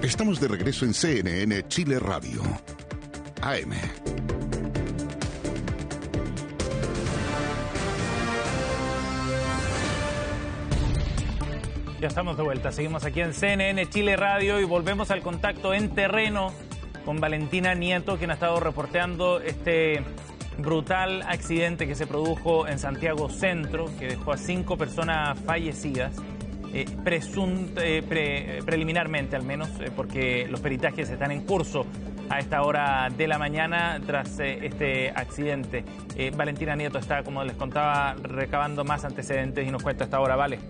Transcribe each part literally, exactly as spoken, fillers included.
Estamos de regreso en C N N Chile Radio. A M. Ya estamos de vuelta, seguimos aquí en C N N Chile Radio y volvemos al contacto en terreno con Valentina Nieto, quien ha estado reporteando este brutal accidente que se produjo en Santiago Centro, que dejó a cinco personas fallecidas, eh, presunt, eh, pre, preliminarmente al menos, eh, porque los peritajes están en curso a esta hora de la mañana tras eh, este accidente. Eh, Valentina Nieto está, como les contaba, recabando más antecedentes y nos cuenta a esta hora, ¿vale?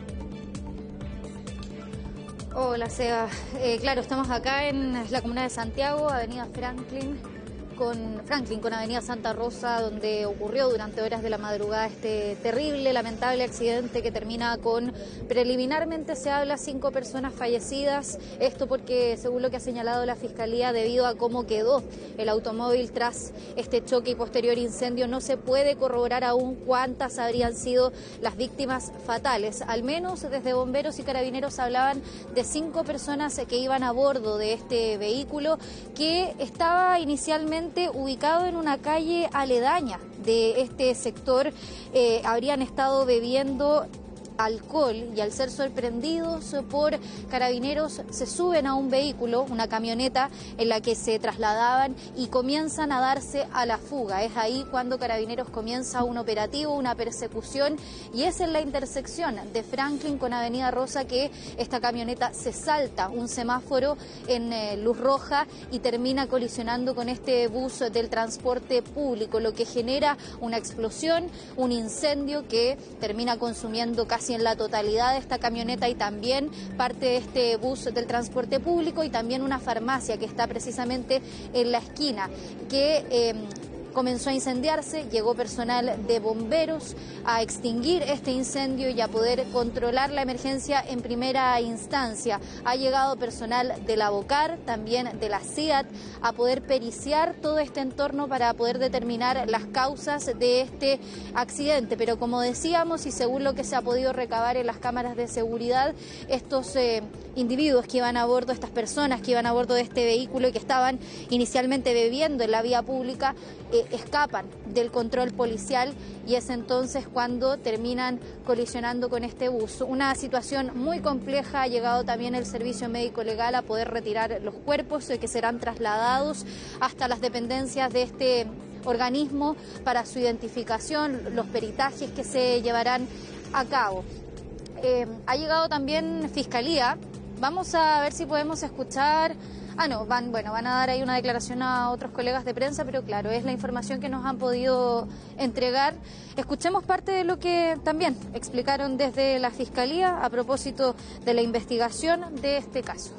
Hola, Seba. Eh, claro, estamos acá en la comuna de Santiago, avenida Franklin con, Franklin con avenida Santa Rosa, donde ocurrió durante horas de la madrugada este terrible, lamentable accidente que termina con, preliminarmente se habla, cinco personas fallecidas. Esto porque, según lo que ha señalado la Fiscalía, debido a cómo quedó el automóvil tras este choque y posterior incendio, no se puede corroborar aún cuántas habrían sido las víctimas fatales. Al menos desde bomberos y carabineros hablaban de cinco personas que iban a bordo de este vehículo, que estaba inicialmente ubicado en una calle aledaña de este sector. Eh, habrían estado bebiendo alcohol y al ser sorprendidos por carabineros se suben a un vehículo, una camioneta en la que se trasladaban y comienzan a darse a la fuga. Es ahí cuando carabineros comienza un operativo, una persecución, y es en la intersección de Franklin con Avenida Rosa que esta camioneta se salta un semáforo en eh, luz roja y termina colisionando con este bus del transporte público, lo que genera una explosión, un incendio que termina consumiendo casi en la totalidad de esta camioneta y también parte de este bus del transporte público y también una farmacia que está precisamente en la esquina, que eh, comenzó a incendiarse. Llegó personal de bomberos a extinguir este incendio y a poder controlar la emergencia en primera instancia. Ha llegado personal de la Bocar, también de la CIAT, a poder periciar todo este entorno para poder determinar las causas de este accidente. Pero como decíamos, y según lo que se ha podido recabar en las cámaras de seguridad, estos eh, individuos que iban a bordo, estas personas que iban a bordo de este vehículo y que estaban inicialmente bebiendo en la vía pública, eh, escapan del control policial y es entonces cuando terminan colisionando con este bus. Una situación muy compleja. Ha llegado también el servicio médico legal a poder retirar los cuerpos eh, que serán trasladados hasta las dependencias de este organismo para su identificación, los peritajes que se llevarán a cabo. Eh, ha llegado también Fiscalía. Vamos a ver si podemos escuchar. Ah, no, van, bueno, van a dar ahí una declaración a otros colegas de prensa, pero claro, es la información que nos han podido entregar. Escuchemos parte de lo que también explicaron desde la Fiscalía a propósito de la investigación de este caso.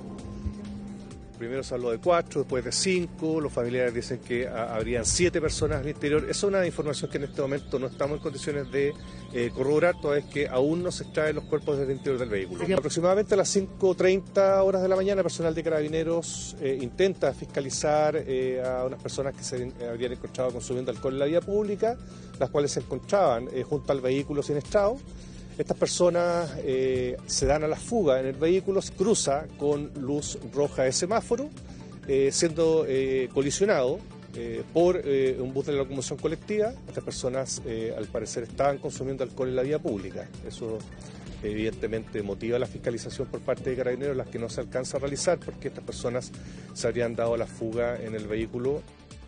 Primero se habló de cuatro, después de cinco, los familiares dicen que a, habrían siete personas al interior. Esa es una información que en este momento no estamos en condiciones de eh, corroborar, toda vez que aún no se extraen los cuerpos del interior del vehículo. Aproximadamente a las cinco treinta horas de la mañana, personal de carabineros eh, intenta fiscalizar eh, a unas personas que se eh, habrían encontrado consumiendo alcohol en la vía pública, las cuales se encontraban eh, junto al vehículo siniestrado. Estas personas eh, se dan a la fuga en el vehículo, se cruza con luz roja de semáforo, eh, siendo eh, colisionado eh, por eh, un bus de la locomoción colectiva. Estas personas eh, al parecer estaban consumiendo alcohol en la vía pública. Eso evidentemente motiva la fiscalización por parte de carabineros, las que no se alcanza a realizar porque estas personas se habrían dado a la fuga en el vehículo.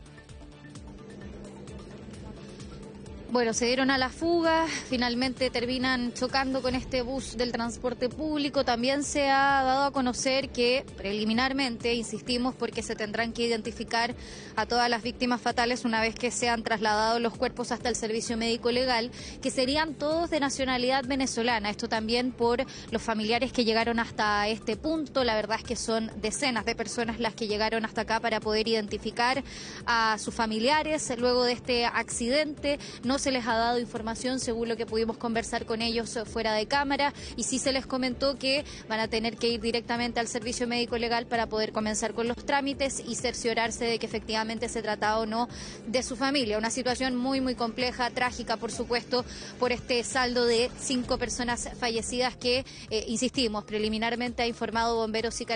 Bueno, se dieron a la fuga, finalmente terminan chocando con este bus del transporte público. También se ha dado a conocer que preliminarmente, insistimos, porque se tendrán que identificar a todas las víctimas fatales una vez que sean trasladados los cuerpos hasta el servicio médico legal, que serían todos de nacionalidad venezolana. Esto también por los familiares que llegaron hasta este punto. La verdad es que son decenas de personas las que llegaron hasta acá para poder identificar a sus familiares luego de este accidente. No se les ha dado información según lo que pudimos conversar con ellos fuera de cámara, y sí se les comentó que van a tener que ir directamente al servicio médico legal para poder comenzar con los trámites y cerciorarse de que efectivamente se trataba o no de su familia. Una situación muy muy compleja, trágica por supuesto, por este saldo de cinco personas fallecidas que, eh, insistimos, preliminarmente ha informado bomberos y